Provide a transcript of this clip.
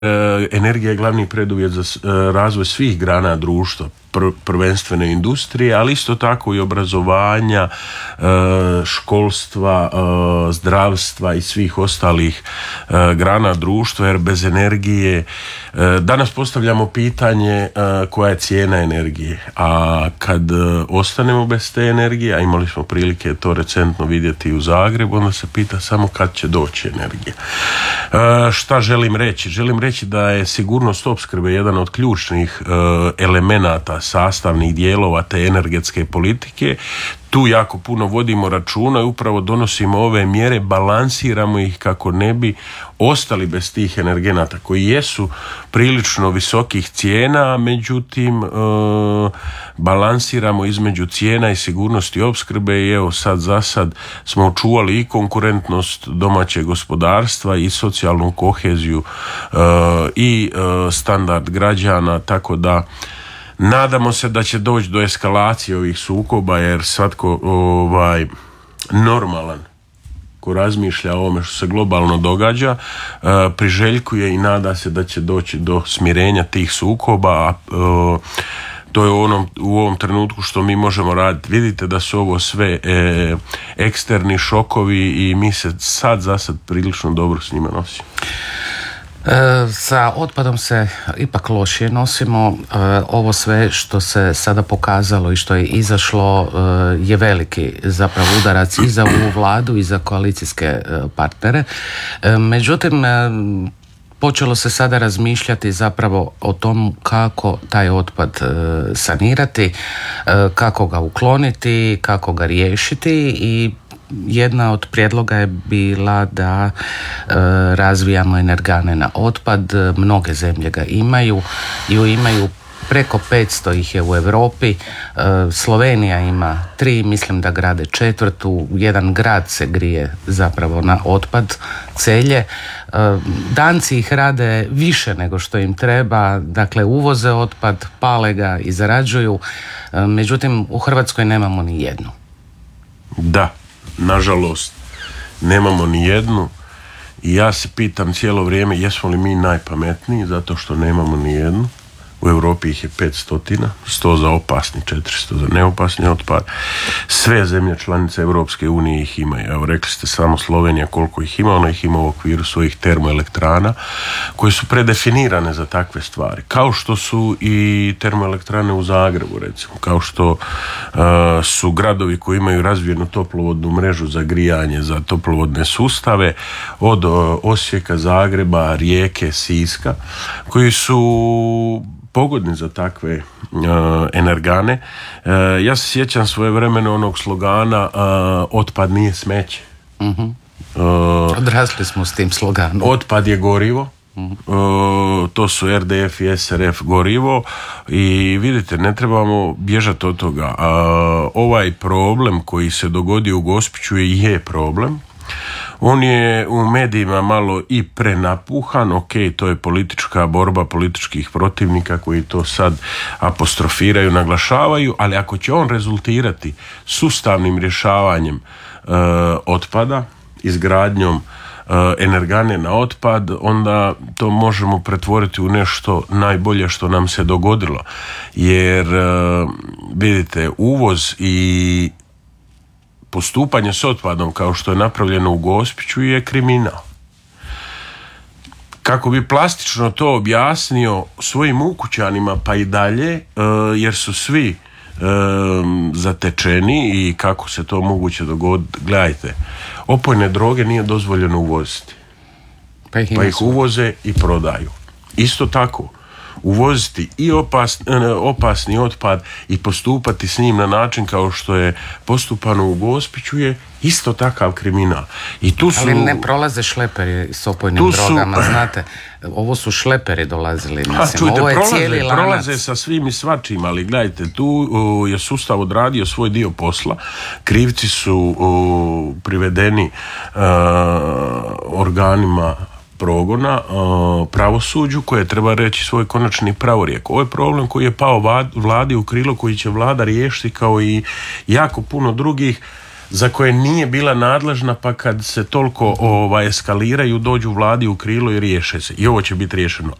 energija je glavni preduvjet za razvoj svih grana društva, prvenstveno industrije, ali isto tako i obrazovanja, školstva, zdravstva i svih ostalih grana društva, jer bez energije danas postavljamo pitanje koja je cijena energije, a kad ostanemo bez te energije, a imali smo prilike to recentno vidjeti u Zagrebu, onda se pita samo kad će doći energija. Šta želim reći? Želim reći da je sigurnost opskrbe jedan od ključnih elemenata, sastavnih dijelova te energetske politike. Tu jako puno vodimo računa i upravo donosimo ove mjere, balansiramo ih kako ne bi ostali bez tih energenata koji jesu prilično visokih cijena, međutim balansiramo između cijena i sigurnosti opskrbe i evo sad za sad smo očuvali i konkurentnost domaćeg gospodarstva i socijalnu koheziju i standard građana, tako da nadamo se da će doći do eskalacije ovih sukoba, jer svatko normalan ko razmišlja o ovome što se globalno događa priželjkuje i nada se da će doći do smirenja tih sukoba. To je u ovom trenutku što mi možemo raditi. Vidite da su ovo sve eksterni šokovi i mi se sad za sad prilično dobro s njima nosimo. Sa otpadom se ipak lošije nosimo. Ovo sve što se sada pokazalo i što je izašlo je veliki zapravo udarac i za ovu vladu i za koalicijske partnere. Međutim, počelo se sada razmišljati zapravo o tom kako taj otpad sanirati, kako ga ukloniti, kako ga riješiti i jedna od prijedloga je bila da razvijamo energane na otpad. Mnoge zemlje ga imaju i imaju preko 500 ih je u Europi. Slovenija ima 3, mislim da grade 4. Jedan grad se grije zapravo na otpad, Celje. Danci ih rade više nego što im treba, dakle uvoze otpad, pale ga i zarađuju. Međutim, u Hrvatskoj nemamo ni jednu. Da, nažalost, nemamo ni jednu i ja se pitam cijelo vrijeme jesmo li mi najpametniji zato što nemamo ni jednu. U Europi ih je 500, 100 za opasni, 400 za neopasni otpad. Sve zemlje članice Europske unije ih imaju. Evo, rekli ste samo Slovenija koliko ih ima, ona ih ima u okviru svojih termoelektrana koje su predefinirane za takve stvari. Kao što su i termoelektrane u Zagrebu, recimo. Kao što su gradovi koji imaju razvijenu toplovodnu mrežu za grijanje, za toplovodne sustave, od Osijeka, Zagreba, Rijeke, Siska, koji su pogodni za takve energane. Ja se sjećam svojevremeno onog slogana otpad nije smeće. Mm-hmm. Odrasli smo s tim sloganom. Otpad je gorivo. To su RDF i SRF gorivo i vidite, ne trebamo bježati od toga. Ovaj problem koji se dogodio u Gospiću je problem. On je u medijima malo i prenapuhan, ok, to je politička borba političkih protivnika koji to sad apostrofiraju, naglašavaju, ali ako će on rezultirati sustavnim rješavanjem otpada, izgradnjom energane na otpad, onda to možemo pretvoriti u nešto najbolje što nam se dogodilo. Jer vidite, uvoz i postupanje s otpadom kao što je napravljeno u Gospiću je kriminal. Kako bi plastično to objasnio svojim ukućanima pa i dalje, jer su svi zatečeni i kako se to moguće dogoditi. Gledajte, opojne droge nije dozvoljeno uvoziti. Pa ih uvoze i prodaju. Isto tako, uvoziti i opasni otpad i postupati s njim na način kao što je postupano u Gospiću je isto takav kriminal. I tu su, ali ne prolaze šleperi s opojnim drogama, znate, ovo su šleperi dolazili, mislim, čujte, ovo je cijeli lanac. Prolaze sa svim i svačim, ali gledajte, tu je sustav odradio svoj dio posla, krivci su privedeni organima progona, pravosuđu koje treba reći svoj konačni pravorijek. Ovo je problem koji je pao vladi u krilo, koji će vlada riješiti kao i jako puno drugih za koje nije bila nadležna, pa kad se toliko eskaliraju dođu vladi u krilo i riješe se. I ovo će biti riješeno.